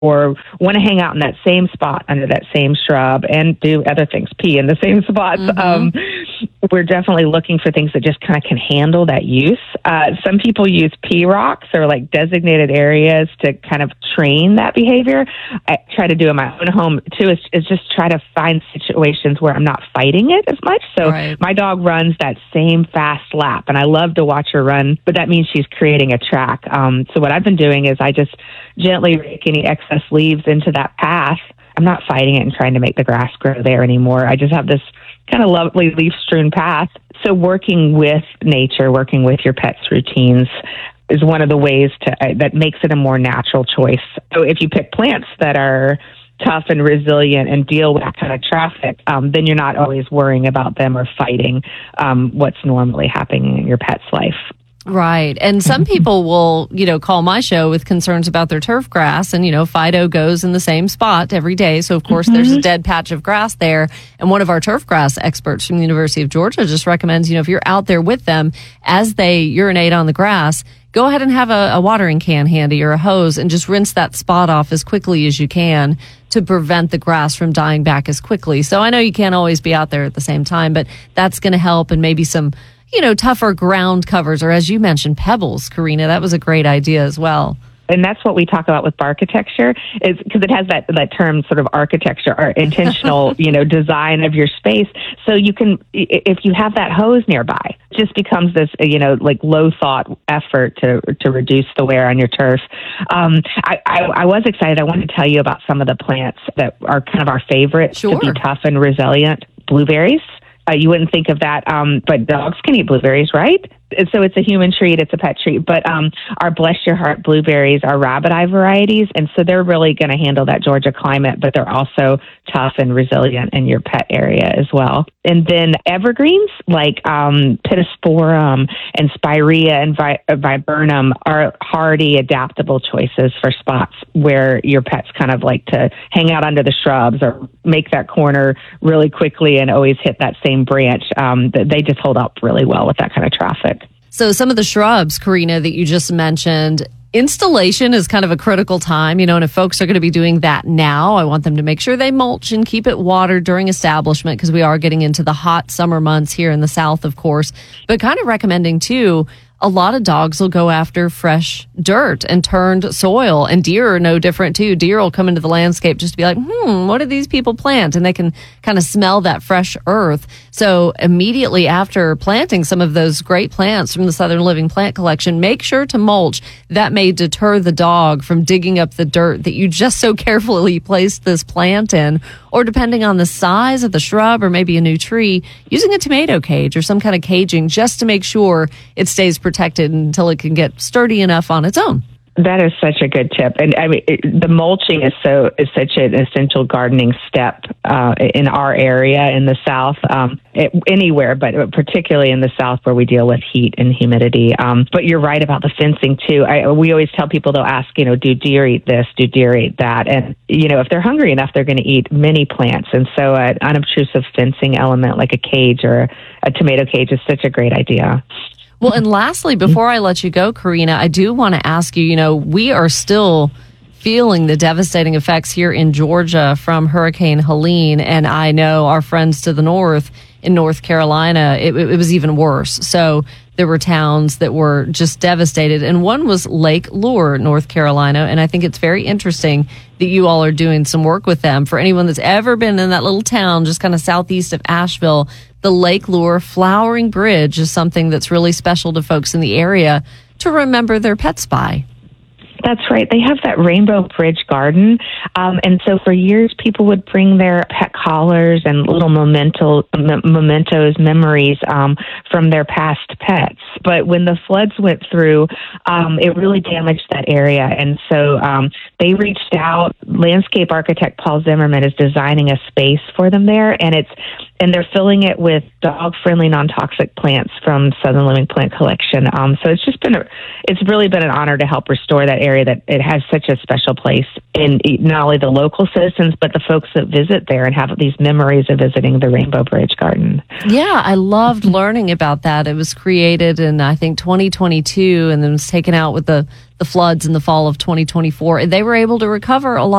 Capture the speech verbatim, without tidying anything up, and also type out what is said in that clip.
or want to hang out in that same spot under that same shrub and do other things, pee in the same spots. Mm-hmm. Um, we're definitely looking for things that just kind of can handle that use. Uh, some people use pee rocks or like designated areas to kind of train that behavior. I try to do in my own home too, is, is just try to find situations where I'm not fighting it as much. So right. my dog runs that same fast lap, and I love to watch her run, but that means she's creating a track. Um, so what I've been doing is I just gently rake any excess leaves into that path. I'm not fighting it and trying to make the grass grow there anymore. I just have this kind of lovely leaf-strewn path. So working with nature, working with your pet's routines is one of the ways to uh, that makes it a more natural choice. So if you pick plants that are tough and resilient and deal with that kind of traffic, um, then you're not always worrying about them or fighting um, what's normally happening in your pet's life. Right. And some people will, you know, call my show with concerns about their turf grass. And, you know, Fido goes in the same spot every day. So, of course, mm-hmm. there's a dead patch of grass there. And one of our turf grass experts from the University of Georgia just recommends, you know, if you're out there with them as they urinate on the grass, go ahead and have a, a watering can handy or a hose and just rinse that spot off as quickly as you can to prevent the grass from dying back as quickly. So I know you can't always be out there at the same time, but that's going to help. And maybe some, you know, tougher ground covers, or as you mentioned, pebbles, Karina. That was a great idea as well. And that's what we talk about with architecture, is because it has that, that term sort of architecture or intentional, you know, design of your space. So you can, if you have that hose nearby, it just becomes this, you know, like low thought effort to to reduce the wear on your turf. Um, I, I, I was excited. I wanted to tell you about some of the plants that are kind of our favorites sure. to be tough and resilient. Blueberries. Uh, you wouldn't think of that, um, but dogs can eat blueberries, right? So it's a human treat, it's a pet treat. But um, our Bless Your Heart blueberries are rabbit eye varieties, and so they're really going to handle that Georgia climate, but they're also tough and resilient in your pet area as well. And then evergreens like um, Pittosporum and Spirea and vi- Viburnum are hardy, adaptable choices for spots where your pets kind of like to hang out under the shrubs or make that corner really quickly and always hit that same branch. Um, they just hold up really well with that kind of traffic. So some of the shrubs, Karina, that you just mentioned, installation is kind of a critical time, you know, and if folks are going to be doing that now, I want them to make sure they mulch and keep it watered during establishment, because we are getting into the hot summer months here in the South, of course, but kind of recommending too, a lot of dogs will go after fresh dirt and turned soil, and deer are no different too. Deer will come into the landscape just to be like, hmm, what did these people plant? And they can kind of smell that fresh earth. So immediately after planting some of those great plants from the Southern Living Plant Collection, make sure to mulch. That may deter the dog from digging up the dirt that you just so carefully placed this plant in, or depending on the size of the shrub or maybe a new tree, using a tomato cage or some kind of caging just to make sure it stays protected until it can get sturdy enough on its own. That is such a good tip. And I mean, it, the mulching is so is such an essential gardening step uh, in our area in the South, um, it, anywhere, but particularly in the South where we deal with heat and humidity. Um, but you're right about the fencing too. I, we always tell people, they'll ask, you know, do deer eat this? Do deer eat that? And, you know, if they're hungry enough, they're going to eat many plants. And so an unobtrusive fencing element like a cage or a, a tomato cage is such a great idea. Well, and lastly, before I let you go, Karina, I do want to ask you, you know, we are still feeling the devastating effects here in Georgia from Hurricane Helene. And I know our friends to the north in North Carolina, it, it was even worse. So there were towns that were just devastated. And one was Lake Lure, North Carolina. And I think it's very interesting that you all are doing some work with them. For anyone that's ever been in that little town just kind of southeast of Asheville, the Lake Lure Flowering Bridge is something that's really special to folks in the area to remember their pets by. That's right. They have that Rainbow Bridge Garden. Um, and so for years, people would bring their pet collars and little memento, m- mementos, memories um, from their past pets. But when the floods went through, um, it really damaged that area. And so um, they reached out. Landscape architect Paul Zimmerman is designing a space for them there. And it's and they're filling it with dog-friendly, non-toxic plants from Southern Living Plant Collection. Um, so it's just been, a, it's really been an honor to help restore that area that it has such a special place in not only the local citizens, but the folks that visit there and have these memories of visiting the Rainbow Bridge Garden. Yeah, I loved learning about that. It was created in, I think, twenty twenty-two, and then was taken out with the, the floods in the fall of twenty twenty-four. And they were able to recover a lot